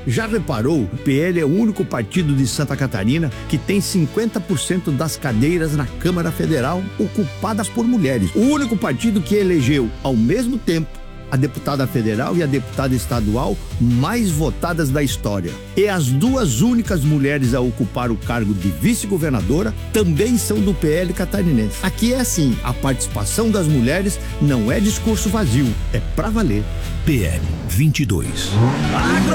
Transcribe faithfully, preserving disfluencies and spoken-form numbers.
Já reparou? O P L é o único partido de Santa Catarina que tem cinquenta por cento das cadeiras na Câmara Federal ocupadas por mulheres. O único partido que elegeu, ao mesmo tempo, a deputada federal e a deputada estadual mais votadas da história. E as duas únicas mulheres a ocupar o cargo de vice-governadora também são do P L catarinense. Aqui é assim, a participação das mulheres não é discurso vazio, é pra valer. P L vinte e dois.